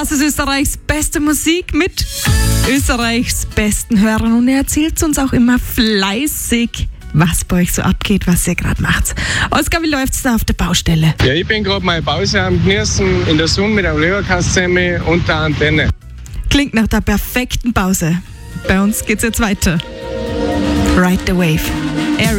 Das ist Österreichs beste Musik mit Österreichs besten Hörern und er erzählt uns auch immer fleißig, was bei euch so abgeht, was ihr gerade macht. Oskar, wie läuft's da auf der Baustelle? Ja, ich bin gerade meine Pause am Genießen in der Sonne mit einem Leberkastsemmel und der Antenne. Klingt nach der perfekten Pause. Bei uns geht's jetzt weiter. Ride the Wave.